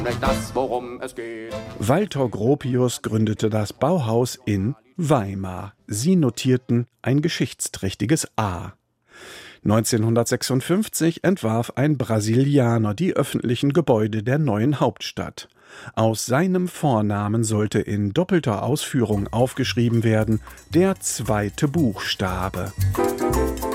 das, worum es geht. Walter Gropius gründete das Bauhaus in Weimar. Sie notierten ein geschichtsträchtiges A. 1956 entwarf ein Brasilianer die öffentlichen Gebäude der neuen Hauptstadt. Aus seinem Vornamen sollte in doppelter Ausführung aufgeschrieben werden der zweite Buchstabe.